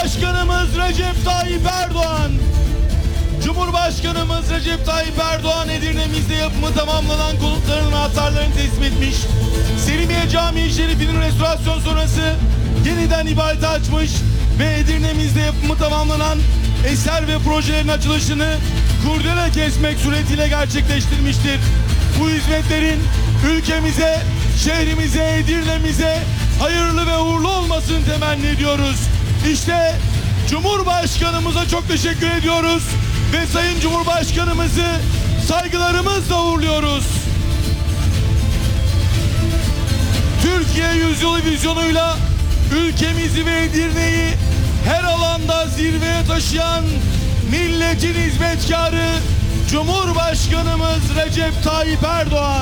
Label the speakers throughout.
Speaker 1: Cumhurbaşkanımız Recep Tayyip Erdoğan. Cumhurbaşkanımız Recep Tayyip Erdoğan Edirne'mizde yapımı tamamlanan konutların anahtarlarını teslim etmiş. Selimiye Camii Şerifi'nin restorasyon sonrası yeniden ibadete açmış ve Edirne'mizde yapımı tamamlanan eser ve projelerin açılışını kurdele kesmek suretiyle gerçekleştirmiştir. Bu hizmetlerin ülkemize, şehrimize, Edirne'mize hayırlı ve uğurlu olmasını temenni ediyoruz. İşte Cumhurbaşkanımıza çok teşekkür ediyoruz ve Sayın Cumhurbaşkanımızı saygılarımızla uğurluyoruz. Türkiye Yüzyılı vizyonuyla ülkemizi ve Edirne'yi her alanda zirveye taşıyan milletin hizmetkarı Cumhurbaşkanımız Recep Tayyip Erdoğan.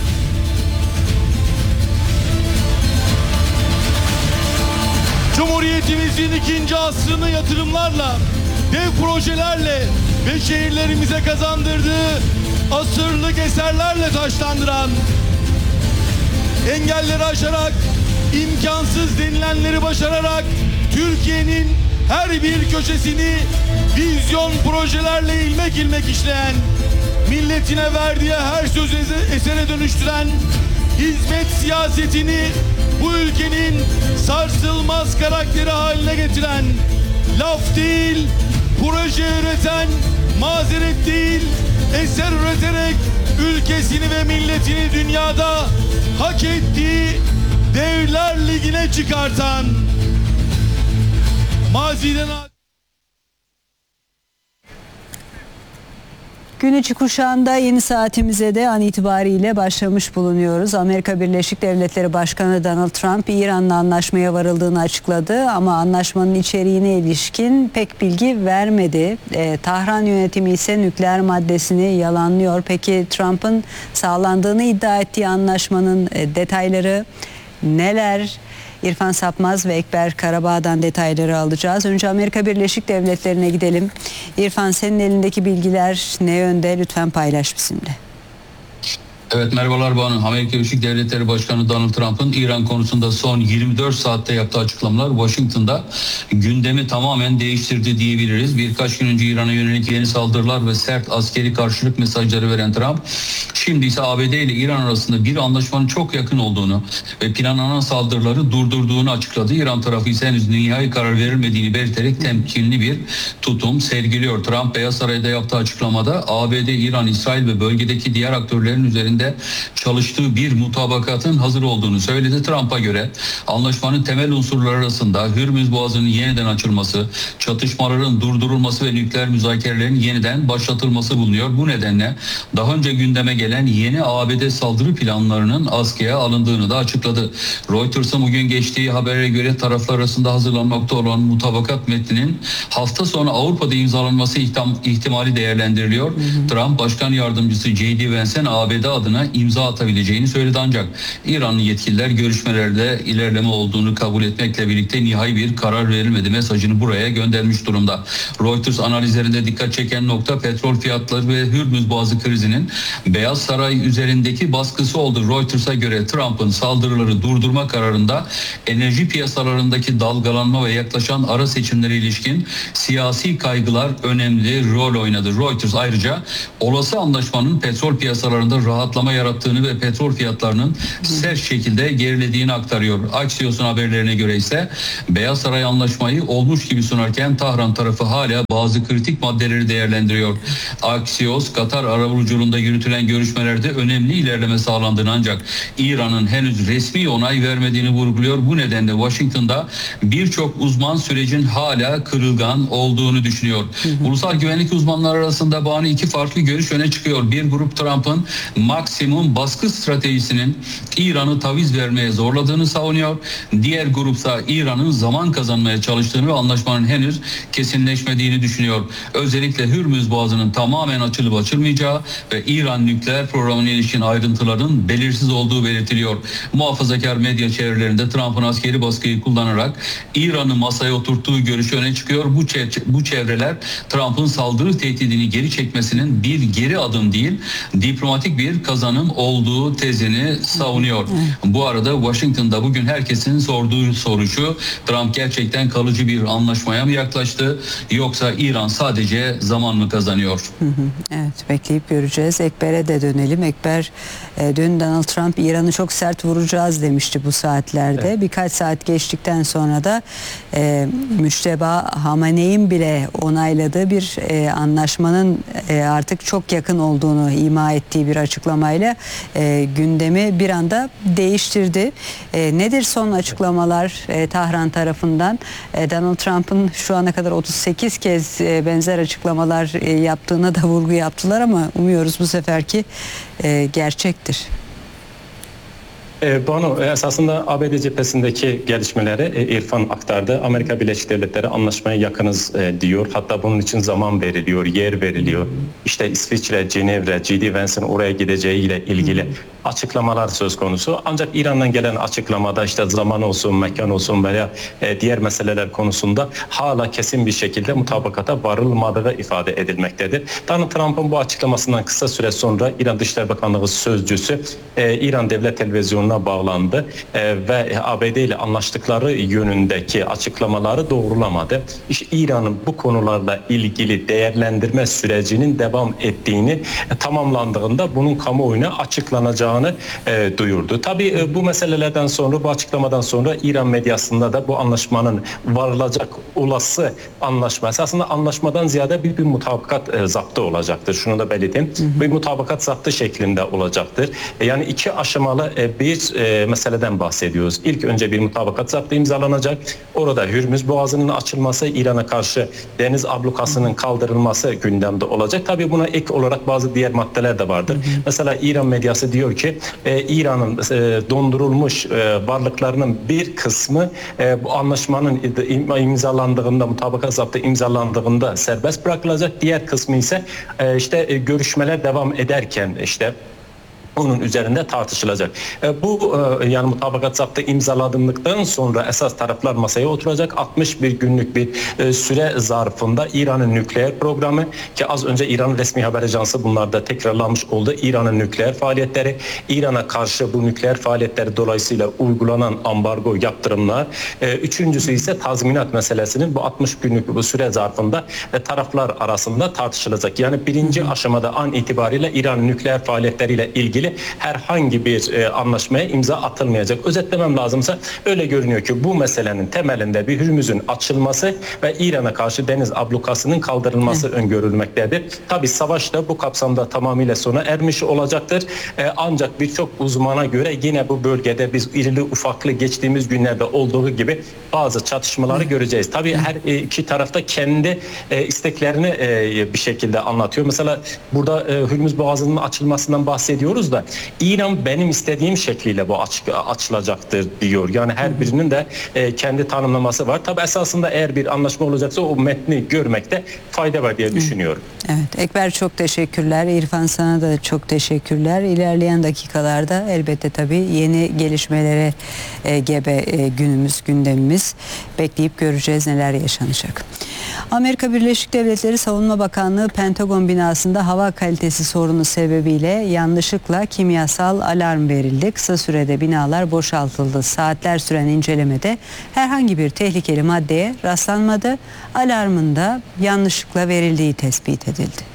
Speaker 1: Cumhuriyetimizin 2. asrını yatırımlarla, dev projelerle ve şehirlerimize kazandırdığı asırlık eserlerle taşlandıran, engelleri aşarak, imkansız denilenleri başararak Türkiye'nin her bir köşesini vizyon projelerle ilmek ilmek işleyen, milletine verdiği her sözü esere dönüştüren, hizmet siyasetini bu ülkenin sarsılmaz karakteri haline getiren, laf değil, proje üreten, mazeret değil, eser üreterek ülkesini ve milletini dünyada hak ettiği Devler Ligi'ne çıkartan, maziden...
Speaker 2: Gün içi kuşağında yeni saatimize de an itibariyle başlamış bulunuyoruz. Amerika Birleşik Devletleri Başkanı Donald Trump İran'la anlaşmaya varıldığını açıkladı ama anlaşmanın içeriğine ilişkin pek bilgi vermedi. Tahran yönetimi ise nükleer maddesini yalanlıyor. Peki Trump'ın sağlandığını iddia ettiği anlaşmanın detayları neler? İrfan Sapmaz ve Ekber Karabağ'dan detayları alacağız. Önce Amerika Birleşik Devletleri'ne gidelim. İrfan, senin elindeki bilgiler ne yönde? Lütfen paylaş bizimle.
Speaker 3: Evet, merhabalar Banu. Amerika Birleşik Devletleri Başkanı Donald Trump'ın İran konusunda son 24 saatte yaptığı açıklamalar Washington'da gündemi tamamen değiştirdi diyebiliriz. Birkaç gün önce İran'a yönelik yeni saldırılar ve sert askeri karşılık mesajları veren Trump, şimdi ise ABD ile İran arasında bir anlaşmanın çok yakın olduğunu ve planlanan saldırıları durdurduğunu açıkladı. İran tarafı ise henüz nihai karar verilmediğini belirterek temkinli bir tutum sergiliyor. Trump, Beyaz Saray'da yaptığı açıklamada ABD, İran, İsrail ve bölgedeki diğer aktörlerin üzerinde çalıştığı bir mutabakatın hazır olduğunu söyledi. Trump'a göre anlaşmanın temel unsurları arasında Hürmüz Boğazı'nın yeniden açılması, çatışmaların durdurulması ve nükleer müzakerelerin yeniden başlatılması bulunuyor. Bu nedenle daha önce gündeme gelen yeni ABD saldırı planlarının askıya alındığını da açıkladı. Reuters'ın bugün geçtiği habere göre taraflar arasında hazırlanmakta olan mutabakat metninin hafta sonu Avrupa'da imzalanması ihtimali değerlendiriliyor. Trump, Başkan Yardımcısı J.D. Vance'in ABD adına imza atabileceğini söyledi, ancak İranlı yetkililer görüşmelerde ilerleme olduğunu kabul etmekle birlikte nihai bir karar verilmedi mesajını buraya göndermiş durumda. Reuters analizlerinde dikkat çeken nokta petrol fiyatları ve Hürmüz Boğazı krizinin Beyaz Saray üzerindeki baskısı oldu. Reuters'a göre Trump'ın saldırıları durdurma kararında enerji piyasalarındaki dalgalanma ve yaklaşan ara seçimlere ilişkin siyasi kaygılar önemli rol oynadı. Reuters ayrıca olası anlaşmanın petrol piyasalarında rahatlama yarattığını ve petrol fiyatlarının sert şekilde gerilediğini aktarıyor. Axios'un haberlerine göre ise Beyaz Saray anlaşmayı olmuş gibi sunarken Tahran tarafı hala bazı kritik maddeleri değerlendiriyor. Axios, Katar arabuluculuğunda yürütülen görüşmelerde önemli ilerleme sağlandığını, ancak İran'ın henüz resmi onay vermediğini vurguluyor. Bu nedenle Washington'da birçok uzman sürecin hala kırılgan olduğunu düşünüyor. Ulusal güvenlik uzmanları arasında bağlı iki farklı görüş öne çıkıyor. Bir grup Trump'ın maksimum baskı stratejisinin İran'ı taviz vermeye zorladığını savunuyor. Diğer grupsa İran'ın zaman kazanmaya çalıştığını ve anlaşmanın henüz kesinleşmediğini düşünüyor. Özellikle Hürmüz Boğazı'nın tamamen açılıp açılmayacağı ve İran nükleer programına ilişkin ayrıntıların belirsiz olduğu belirtiliyor. Muhafazakar medya çevrelerinde Trump'ın askeri baskıyı kullanarak İran'ı masaya oturttuğu görüşü öne çıkıyor. Bu çevreler Trump'ın saldırı tehdidini geri çekmesinin bir geri adım değil, diplomatik bir kazanım olduğu tezini savunuyor. Bu arada Washington'da bugün herkesin sorduğu soru şu: Trump gerçekten kalıcı bir anlaşmaya mı yaklaştı, yoksa İran sadece zaman mı kazanıyor?
Speaker 2: Evet, bekleyip göreceğiz. Ekber'e de dönelim. Ekber, dün Donald Trump İran'ı çok sert vuracağız demişti bu saatlerde. Evet. Birkaç saat geçtikten sonra da Müşteba Hamaney'in bile onayladığı bir anlaşmanın artık çok yakın olduğunu ima ettiği bir açıklamayla gündemi bir anda değiştirdi. Nedir son açıklamalar Tahran tarafından? Donald Trump'ın şu ana kadar 38 kez benzer açıklamalar yaptığına da vurgu yaptılar ama umuyoruz bu seferki gerçektir.
Speaker 4: Banu, esasında ABD cephesindeki gelişmeleri İrfan aktardı. Amerika Birleşik Devletleri anlaşmaya yakınız diyor. Hatta bunun için zaman veriliyor, yer veriliyor. İşte İsviçre, Cenevre, J.D. Vance'ın oraya gideceğiyle ilgili açıklamalar söz konusu. Ancak İran'dan gelen açıklamada işte zaman olsun, mekan olsun veya diğer meseleler konusunda hala kesin bir şekilde mutabakata varılmadığı ifade edilmektedir. Donald Trump'ın bu açıklamasından kısa süre sonra İran Dışişleri Bakanlığı sözcüsü İran Devlet Televizyonu'na bağlandı ve ABD ile anlaştıkları yönündeki açıklamaları doğrulamadı. İşte İran'ın bu konularla ilgili değerlendirme sürecinin devam ettiğini, tamamlandığında bunun kamuoyuna açıklanacağını duyurdu. Tabii bu meselelerden sonra, bu açıklamadan sonra İran medyasında da bu anlaşmanın varılacak olası anlaşma, esasında anlaşmadan ziyade bir mutabakat zaptı olacaktır. Şunu da belirteyim. Bir mutabakat zaptı şeklinde olacaktır. Yani iki aşamalı bir meseleden bahsediyoruz. İlk önce bir mutabakat zaptı imzalanacak. Orada Hürmüz Boğazı'nın açılması, İran'a karşı deniz ablukasının kaldırılması gündemde olacak. Tabii buna ek olarak bazı diğer maddeler de vardır. Mesela İran medyası diyor ki İran'ın dondurulmuş varlıklarının bir kısmı bu anlaşmanın imzalandığında, mutabakat zaptı imzalandığında serbest bırakılacak. Diğer kısmı ise işte görüşmeler devam ederken işte onun üzerinde tartışılacak. Bu yani mutabakat zaptı imzalandıktan sonra esas taraflar masaya oturacak. 61 günlük bir süre zarfında İran'ın nükleer programı, ki az önce İran'ın resmi haber ajansı bunlarda tekrarlanmış oldu. İran'ın nükleer faaliyetleri, İran'a karşı bu nükleer faaliyetleri dolayısıyla uygulanan ambargo yaptırımlar. Üçüncüsü ise tazminat meselesinin bu 60 günlük bu süre zarfında taraflar arasında tartışılacak. Yani birinci aşamada an itibariyle İran nükleer faaliyetleriyle ilgili herhangi bir anlaşmaya imza atılmayacak. Özetlemem lazımsa öyle görünüyor ki bu meselenin temelinde bir Hürmüz'ün açılması ve İran'a karşı deniz ablukasının kaldırılması öngörülmektedir. Tabii savaş da bu kapsamda tamamıyla sona ermiş olacaktır. Ancak birçok uzmana göre yine bu bölgede biz irili ufaklı geçtiğimiz günlerde olduğu gibi bazı çatışmaları göreceğiz. Tabii her iki tarafta kendi isteklerini bir şekilde anlatıyor. Mesela burada Hürmüz Boğazı'nın açılmasından bahsediyoruz da İran benim istediğim şekliyle bu açılacaktır diyor. Yani her birinin de kendi tanımlaması var. Tabii esasında eğer bir anlaşma olacaksa o metni görmekte fayda var diye düşünüyorum.
Speaker 2: Evet, Ekber çok teşekkürler. İrfan, sana da çok teşekkürler. İlerleyen dakikalarda elbette tabii yeni gelişmelere gebe gündemimiz. Bekleyip göreceğiz neler yaşanacak. Amerika Birleşik Devletleri Savunma Bakanlığı Pentagon binasında hava kalitesi sorunu sebebiyle yanlışlıkla kimyasal alarm verildi. Kısa sürede binalar boşaltıldı. Saatler süren incelemede herhangi bir tehlikeli maddeye rastlanmadı. Alarmın da yanlışlıkla verildiği tespit edildi.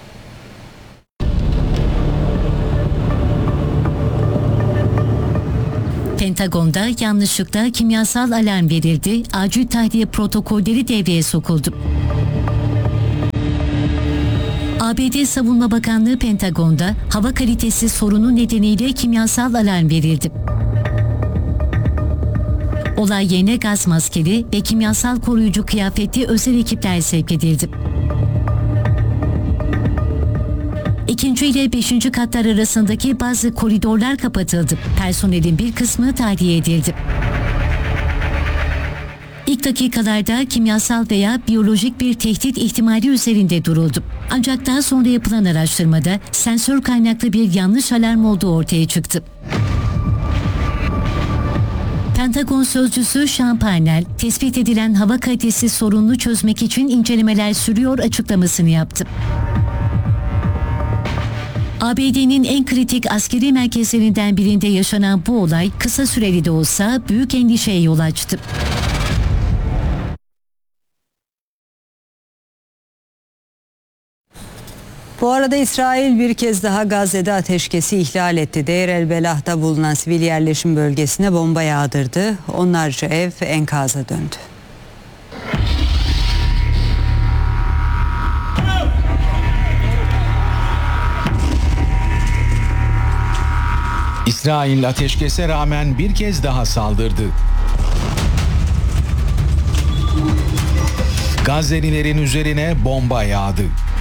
Speaker 5: Pentagon'da yanlışlıkla kimyasal alarm verildi. Acil tahliye protokolleri devreye sokuldu. ABD Savunma Bakanlığı Pentagon'da hava kalitesi sorunu nedeniyle kimyasal alarm verildi. Olay yerine gaz maskeli ve kimyasal koruyucu kıyafetli özel ekipler sevk edildi. 2. ile 5. katlar arasındaki bazı koridorlar kapatıldı. Personelin bir kısmı tahliye edildi. İlk dakikalarda kimyasal veya biyolojik bir tehdit ihtimali üzerinde duruldu. Ancak daha sonra yapılan araştırmada sensör kaynaklı bir yanlış alarm olduğu ortaya çıktı. Pentagon sözcüsü Sean Parnell, tespit edilen hava kalitesi sorununu çözmek için incelemeler sürüyor açıklamasını yaptı. ABD'nin en kritik askeri merkezlerinden birinde yaşanan bu olay kısa süreli de olsa büyük endişeye yol açtı.
Speaker 2: Bu arada İsrail bir kez daha Gazze'de ateşkesi ihlal etti. Deir el Belah'ta bulunan sivil yerleşim bölgesine bomba yağdırdı. Onlarca ev enkaza döndü.
Speaker 6: İsrail ateşkese rağmen bir kez daha saldırdı. Gazze'lilerin üzerine bomba yağdı.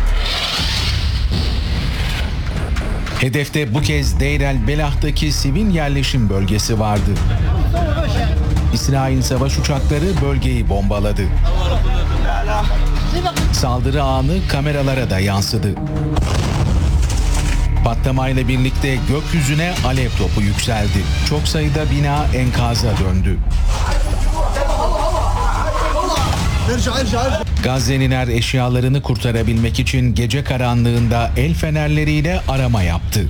Speaker 6: Hedefte bu kez Deir el Belah'taki sivil yerleşim bölgesi vardı. İsrail savaş uçakları bölgeyi bombaladı. Saldırı anı kameralara da yansıdı. Patlamayla birlikte gökyüzüne alev topu yükseldi. Çok sayıda bina enkaza döndü. Gazze'liler eşyalarını kurtarabilmek için gece karanlığında el fenerleriyle arama yaptı.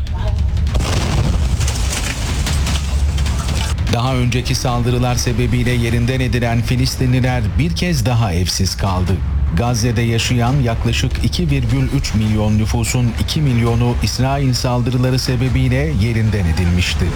Speaker 6: Daha önceki saldırılar sebebiyle yerinden edilen Filistinliler bir kez daha evsiz kaldı. Gazze'de yaşayan yaklaşık 2,3 milyon nüfusun 2 milyonu İsrail saldırıları sebebiyle yerinden edilmişti.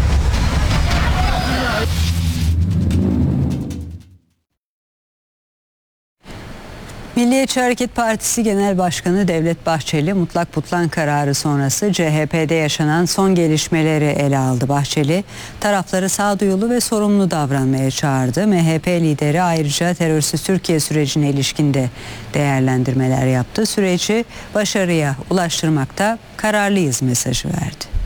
Speaker 2: Milliyetçi Hareket Partisi Genel Başkanı Devlet Bahçeli mutlak butlan kararı sonrası CHP'de yaşanan son gelişmeleri ele aldı. Bahçeli tarafları sağduyulu ve sorumlu davranmaya çağırdı. MHP lideri ayrıca terörsüz Türkiye sürecine ilişkin de değerlendirmeler yaptı. Süreci başarıya ulaştırmakta kararlıyız mesajı verdi.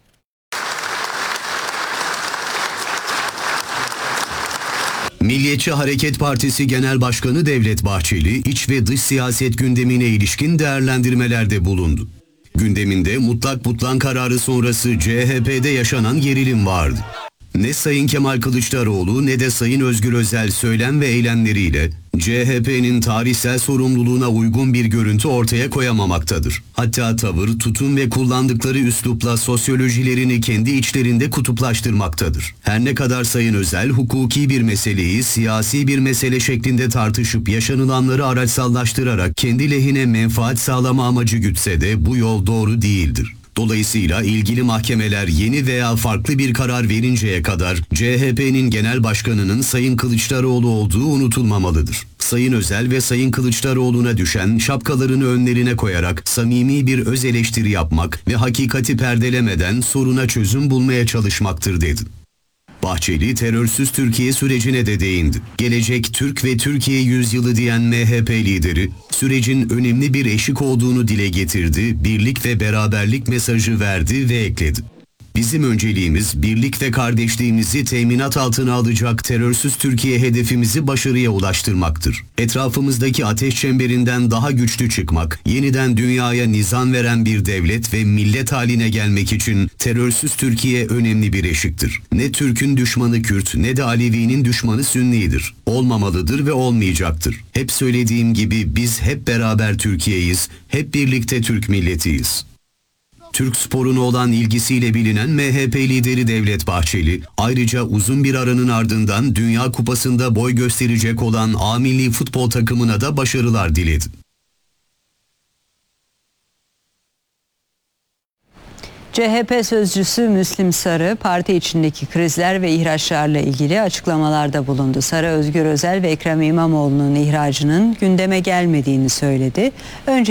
Speaker 7: Milliyetçi Hareket Partisi Genel Başkanı Devlet Bahçeli, iç ve dış siyaset gündemine ilişkin değerlendirmelerde bulundu. Gündeminde mutlak butlan kararı sonrası CHP'de yaşanan gerilim vardı. Ne Sayın Kemal Kılıçdaroğlu ne de Sayın Özgür Özel söylem ve eylemleriyle CHP'nin tarihsel sorumluluğuna uygun bir görüntü ortaya koyamamaktadır. Hatta tavır, tutum ve kullandıkları üslupla sosyolojilerini kendi içlerinde kutuplaştırmaktadır. Her ne kadar Sayın Özel hukuki bir meseleyi siyasi bir mesele şeklinde tartışıp yaşanılanları araçsallaştırarak kendi lehine menfaat sağlama amacı gütse de bu yol doğru değildir. Dolayısıyla ilgili mahkemeler yeni veya farklı bir karar verinceye kadar CHP'nin genel başkanının Sayın Kılıçdaroğlu olduğu unutulmamalıdır. Sayın Özel ve Sayın Kılıçdaroğlu'na düşen şapkalarını önlerine koyarak samimi bir öz eleştiri yapmak ve hakikati perdelemeden soruna çözüm bulmaya çalışmaktır dedi. Bahçeli terörsüz Türkiye sürecine de değindi. Gelecek Türk ve Türkiye yüzyılı diyen MHP lideri sürecin önemli bir eşik olduğunu dile getirdi, birlik ve beraberlik mesajı verdi ve ekledi. Bizim önceliğimiz birlik ve kardeşliğimizi teminat altına alacak terörsüz Türkiye hedefimizi başarıya ulaştırmaktır. Etrafımızdaki ateş çemberinden daha güçlü çıkmak, yeniden dünyaya nizam veren bir devlet ve millet haline gelmek için terörsüz Türkiye önemli bir eşiktir. Ne Türk'ün düşmanı Kürt ne de Alevi'nin düşmanı Sünni'dir. Olmamalıdır ve olmayacaktır. Hep söylediğim gibi biz hep beraber Türkiye'yiz, hep birlikte Türk milletiyiz. Türk sporuna olan ilgisiyle bilinen MHP lideri Devlet Bahçeli, ayrıca uzun bir aranın ardından Dünya Kupası'nda boy gösterecek olan A milli futbol takımına da başarılar diledi.
Speaker 2: CHP sözcüsü Müslim Sarı, parti içindeki krizler ve ihraçlarla ilgili açıklamalarda bulundu. Sarı, Özgür Özel ve Ekrem İmamoğlu'nun ihracının gündeme gelmediğini söyledi. Önce